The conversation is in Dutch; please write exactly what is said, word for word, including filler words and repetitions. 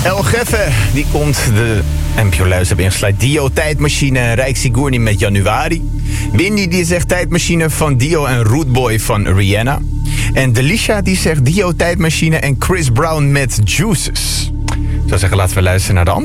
El Geffe, die komt de N P O-luister hebben ingesluit. Dio, Tijdmachine en Rijk Sigourney met Januari. Windy die zegt Tijdmachine van Dio en Rootboy van Rihanna. En Delisha die zegt Dio, Tijdmachine en Chris Brown met Juices. Ik zou zeggen, laten we luisteren naar de antwoord.